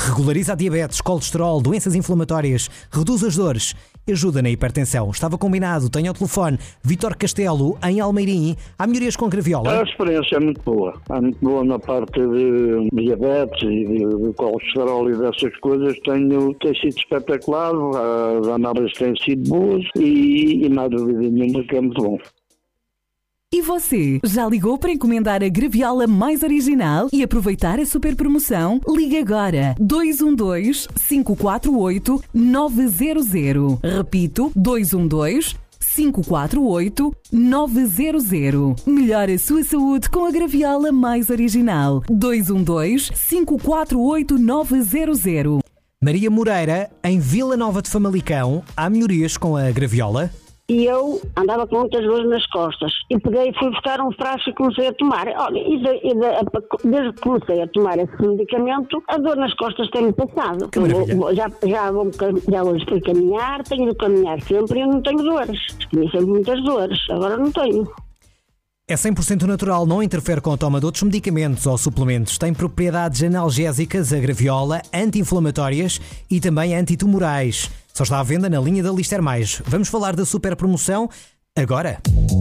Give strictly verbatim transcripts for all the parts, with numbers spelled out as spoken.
Regulariza a diabetes, colesterol, doenças inflamatórias, reduz as dores e ajuda na hipertensão. Estava combinado, tenha o telefone. Vítor Castelo, em Almeirim. Há melhorias com graviola? A experiência é muito boa. É muito boa na parte de diabetes e de, de colesterol e dessas coisas. Tenho, tem sido espetacular, as análises têm sido boas e, e não há dúvida nenhuma que é muito bom. E você, já ligou para encomendar a graviola mais original e aproveitar a super promoção? Ligue agora, dois um dois, cinco quatro oito, nove zero zero. Repito, dois um dois, cinco quatro oito, nove zero zero. Melhore a sua saúde com a graviola mais original. dois um dois, cinco quatro oito, nove zero zero. Maria Moreira, em Vila Nova de Famalicão. Há melhorias com a graviola? E eu andava com muitas dores nas costas. E peguei e fui buscar um frasco e comecei a tomar. Olha, e de, e de, desde que comecei a tomar esse medicamento, a dor nas costas tem-me passado. Vou, vou, já, já, vou, já hoje fui caminhar, tenho de caminhar sempre e eu não tenho dores. Tinha sempre muitas dores, agora não tenho. É cem por cento natural, não interfere com a toma de outros medicamentos ou suplementos. Tem propriedades analgésicas, a graviola, anti-inflamatórias e também antitumorais. Só está à venda na linha da Lister Mais. Vamos falar da super promoção agora.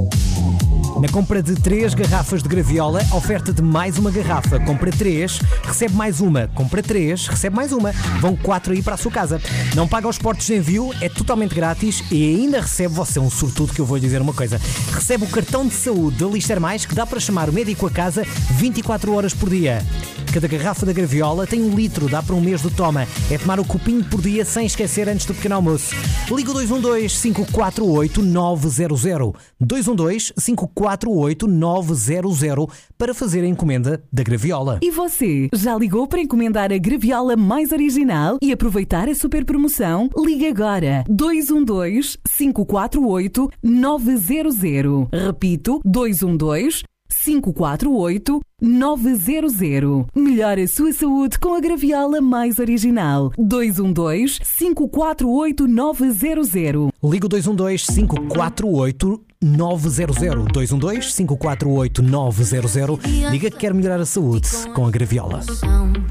Na compra de três garrafas de graviola, oferta de mais uma garrafa. Compra três, recebe mais uma. Compra três, recebe mais uma. Vão quatro aí para a sua casa. Não paga os portos de envio, é totalmente grátis e ainda recebe, você é um sortudo que eu vou lhe dizer uma coisa, recebe o cartão de saúde da Lister Mais que dá para chamar o médico a casa vinte e quatro horas por dia. Cada garrafa da graviola tem um litro, dá para um mês de toma. É tomar o copinho por dia sem esquecer antes do pequeno almoço. Liga o dois um dois, cinco quatro oito, nove zero zero. dois um dois, cinco quatro oito, nove zero zero para fazer a encomenda da graviola. E você, já ligou para encomendar a graviola mais original e aproveitar a super promoção? Ligue agora, dois um dois, cinco quatro oito, nove zero zero. Repito, dois um dois, cinco quatro oito, nove zero zero. Melhore a sua saúde com a graviola mais original. dois um dois, cinco quatro oito, nove zero zero. Liga o dois um dois, cinco quatro oito, nove zero zero. dois um dois, cinco quatro oito, nove zero zero. Diga que quer melhorar a saúde com a graviola.